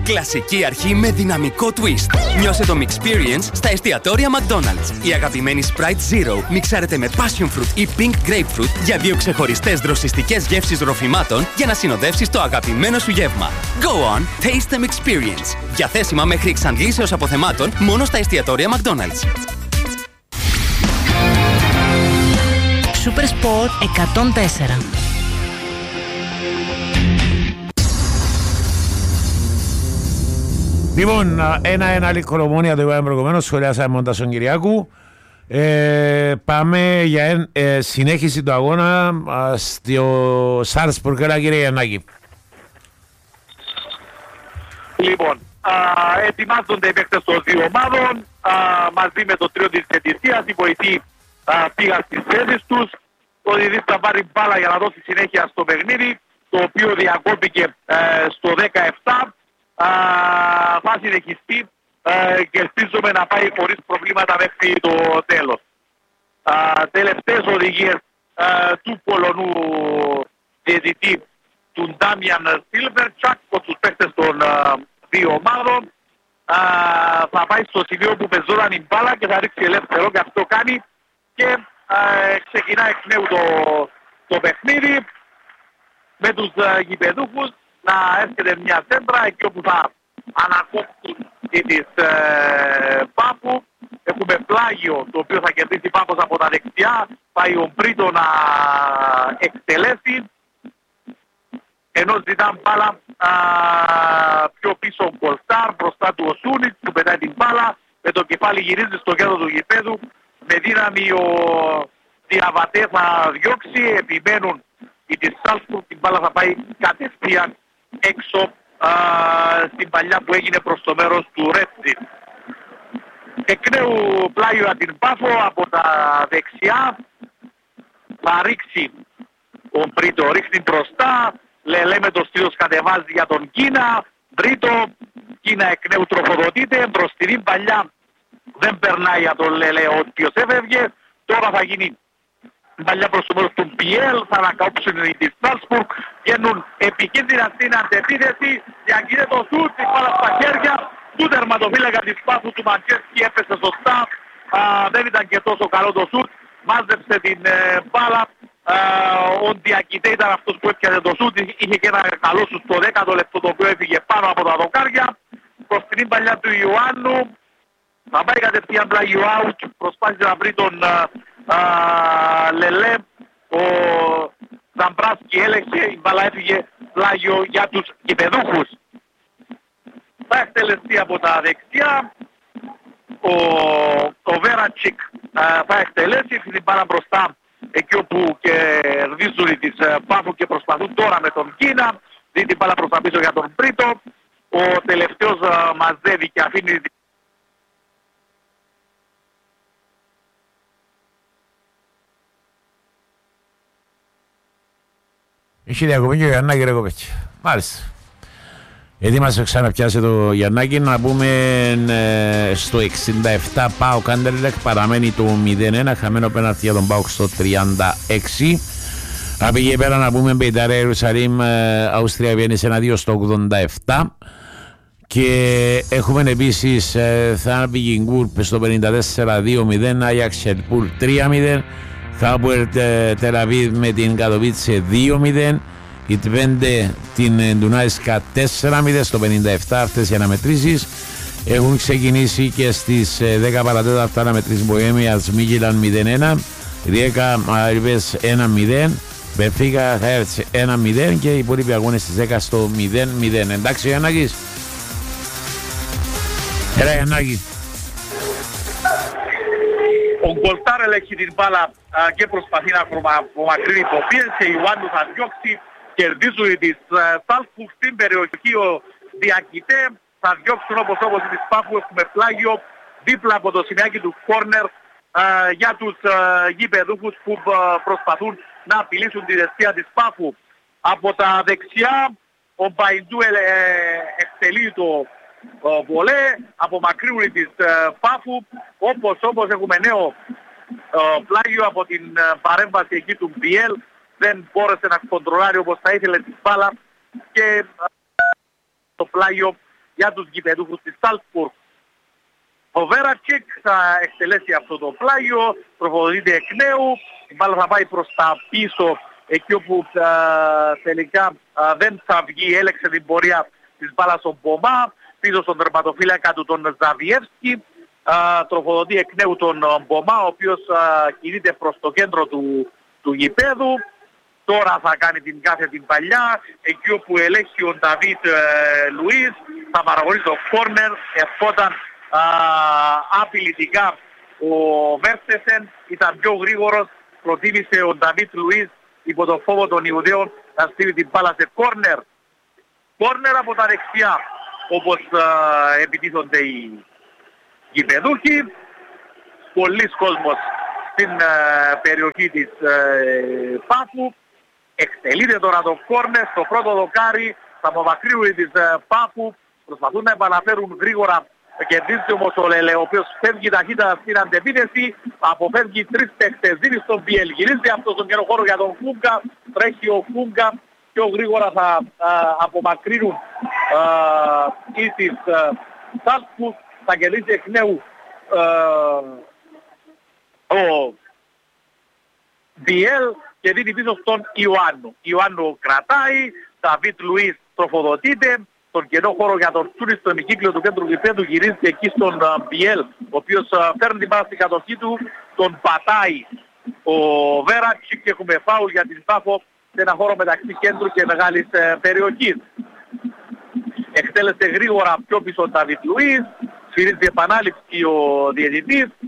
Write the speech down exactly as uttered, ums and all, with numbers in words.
Κλασική αρχή με δυναμικό twist. Νιώσε το Mixperience στα εστιατόρια McDonald's. Η αγαπημένη Sprite Zero μιξάρεται με Passion Fruit ή Pink Grapefruit για δύο ξεχωριστές δροσιστικές γεύσεις ροφημάτων για να συνοδεύσεις το αγαπημένο σου γεύμα. Go on, taste the Mixperience. Διαθέσιμα μέχρι εξαντλήσεως αποθεμάτων μόνο στα εστιατόρια McDonald's. Super Sport εκατόν τέσσερα. Λοιπόν, ένα-ένα άλλη Ομόνοια, το είπαμε προηγουμένως, σχολιάσαμε μόνο τα στον Κυριάκου. Ε, πάμε για εν, ε, συνέχιση του αγώνα ε, στο Σάλτσμπουργκ. Έλα κύριε Γιαννάκη. Λοιπόν, α, ετοιμάζονται οι παίκτες των δύο ομάδων α, μαζί με το τρίο της ετησίας. Οι βοηθοί πήγαν στις θέσεις τους. Ο διαιτητής θα πάρει μπάλα για να δώσει συνέχεια στο παιχνίδι, το οποίο διακόπηκε ε, στο δεκαεπτά. Α, θα συνεχιστεί ε, και ελπίζουμε να πάει χωρίς προβλήματα μέχρι το τέλος. Α, τελευταίες οδηγίες ε, του Πολωνού διαιτητή, του Ντάμιαν Σίλβερτσακ, από τους παίκτες των ε, δύο ομάδων, α, θα πάει στο σημείο που πεζόταν η μπάλα και θα ρίξει ελεύθερο, και αυτό κάνει και ε, ξεκινά εκ νέου το, το παιχνίδι με τους ε, γηπεδούχους να έρχεται μια σέντρα εκεί όπου θα ανακόψουν και της ε, Πάφου. Έχουμε πλάγιο το οποίο θα κερδίσει Πάφος από τα δεξιά, πάει ο Μπρίτο να εκτελέσει, ενώ ζητά μπάλα α, πιο πίσω ο Γκολστάρ, μπροστά του ο Σούνιτς που πετάει την μπάλα, με το κεφάλι γυρίζει στο κέντρο του γηπέδου, με δύναμη ο Διαβατέ θα διώξει, επιμένουν οι της Σάλτσμπουργκ, την μπάλα θα πάει κατευθείαν έξω α, στην παλιά που έγινε προς το μέρος του Ρέτζι. Εκ νέου πλάγιο για την Πάφο από τα δεξιά, θα ρίξει ο Μπρίτο, ρίχνει μπροστά, Λελέ με το στήλος κατεβάζει για τον Κίνα, Μπρίτο, Κίνα εκ νέου τροφοδοτείται, μπροστινή παλιά δεν περνάει για τον Λελέ ο οποίος έφευγε, τώρα θα γίνει παλιά προς το μέρος του Πιέλ, θα ανακόψουν οι της Σάλτσμπουργκ, βγαίνουν επικίνδυνα στην αντεπίθεση, διακίνεται το σουτ, η μπάλα στα χέρια του τερματοφύλακα της Πάφου του Μαντζέσκι, έπεσε σωστά, α, δεν ήταν και τόσο καλό το σουτ, μάζεψε την ε, μπάλα, α, ο Ντιακιτέ ήταν αυτός που έπιασε το σουτ, είχε και ένα καλό σουτ στο δέκατο λεπτό το οποίο έφυγε πάνω από τα δοκάρια, προς την παλιά του Ιωάννου, θα πάει κατευθείαν πλάγιο out, προσπάθησε να βρει τον α, Λελέ, ο Ζαμπράσκι έλεξε, η μπάλα έφυγε πλάγιο για τους γηπεδούχους. Θα εκτελεστεί από τα δεξιά, ο, ο Βέρατσικ θα εκτελέσει, την μπάλα μπροστά εκεί όπου κερδίζουν οι της Πάφου και προσπαθούν τώρα με τον Κίνα, δίνει την μπάλα προς τα πίσω για τον Μπρίτο, ο τελευταίος α, μαζεύει και αφήνει. Έχει διακοπή και ο Γιαννάκη ρε κοπέτσι. Μάλιστα. Ετοίμασε ξαναπιάσε το Γιαννάκη. Να πούμε ε, στο εξήντα επτά ΠΑΟΚ Άντερλεχτ παραμένει το μηδέν ένα. Χαμένο πέναλτι για τον ΠΑΟΚ στο τριάντα έξι. Θα πήγε πέρα να πούμε Μπεϊτάρια Ιερουσαλήμ ε, Αυστρία Βιέννη ένα δύο στο ογδόντα επτά. Και έχουμε επίσης ε, θα πήγε Γκούρπ στο πενήντα τέσσερα δύο μηδέν. Άγιαξ Σελπούρ τρία μηδέν. Χάμπουερ Τελαβίδ με την Κατοβίτσε δύο μηδέν, η Τβέντε την Ντουνάισκα τέσσερα μηδέν στο πενήντα επτά. Αυτές οι αναμετρήσεις έχουν ξεκινήσει και στις δέκα παρατέταρτα αναμετρήσεις Μποέμιας Μίγιλαν μηδέν ένα, Ριέκα Μαριβές ένα μηδέν, Μπενφίκα Χέρτς ένα μηδέν και οι υπόλοιποι αγώνες στις δέκα στο μηδέν μηδέν. Εντάξει Γιαννάκης. Έλα Γιαννάκη. Ο Γκολτάρ ελέγχει την μπάλα α, και προσπαθεί να απομακρύνει υποπίεση. Η Ιωάννου θα διώξει, κερδίζουν τις Σάλτσμπουργκ στην περιοχή. Ο Διακιτέ θα διώξουν όπως όπως της Πάφου. Έχουμε πλάγιο δίπλα από το σημειάκι του κόρνερ για τους α, γηπεδούχους που α, προσπαθούν να απειλήσουν τη δεξιά της Πάφου. Από τα δεξιά ο Μπαϊντού ε, ε, εκτελεί το βολέ, απομακρύνουν της ε, Πάφου, όπως όπως έχουμε νέο ε, πλάγιο από την ε, παρέμβαση εκεί του Μπιέλ, δεν μπόρεσε να κοντρολάρει όπως θα ήθελε την μπάλα και ε, το πλάγιο για τους γηπεδούχους της Σάλτσμπουργκ. Ο Βέρατσικ θα εκτελέσει αυτό το πλάγιο, τροφοδοτείται εκ νέου, η μπάλα θα πάει προς τα πίσω, εκεί όπου α, τελικά α, δεν θα βγει, έλεξε την πορεία της μπάλας ο Μπομά, πίσω στον τερματοφύλακα του τον Ζαβιεύσκι, α, τροφοδοτεί εκ νέου τον Μπομά, ο οποίος α, κινείται προς το κέντρο του, του γηπέδου. Τώρα θα κάνει την κάθε την παλιά, εκεί όπου ελέγχει ο Νταβίτ ε, Λουίς, θα παραγωνίσει το κόρνερ, ευχόταν α, απειλητικά ο Βέρστεσεν, ήταν πιο γρήγορος, προτίμησε ο Νταβίτ Λουίς υπό το φόβο των Ιουδαίων να στείλει την μπάλα σε κόρνερ. Κόρνερ από τα δεξιά, όπως α, επιτίθονται οι γηπεδούχοι. Πολλής κόσμος στην α, περιοχή της α, Πάφου. Εκτελείται τώρα το κόρνερ στο πρώτο δοκάρι, τα απομακρύνουν της α, Πάφου. Προσπαθούν να επαναφέρουν γρήγορα. Κερδίζει όμως ο Λελε, ο οποίος φεύγει ταχύτητα στην αντεπίθεση, αποφεύγει τρεις παίκτες, δίνει στον Πιέλ, γυρίζει αυτό στον καιρό χώρο για τον Φούγκα, τρέχει ο Φούγκα, πιο γρήγορα θα α, απομακρύνουν α, ή της Σάλτσμπουργκ, θα κερδίσει εκ νέου α, ο Πιέλ και δίνει πίσω στον Ιωάννου. Ιωάννου κρατάει, Νταβίτ Λουίς τροφοδοτείται, στον κενό χώρο για τον Τούρι στο ημικύκλιο του κέντρου γηπέδου γυρίζει εκεί στον Μπιέλ, ο οποίος uh, φέρνει την μπάλα στην κατοχή του, τον πατάει ο Βέρατσικ και έχουμε φάουλ για την Πάφο σε ένα χώρο μεταξύ κέντρου και μεγάλης uh, περιοχής. Εκτέλεσε γρήγορα πιο πίσω ο Νταβίτ Λουίς, σφυρίζει επανάληψη ο διαιτητής,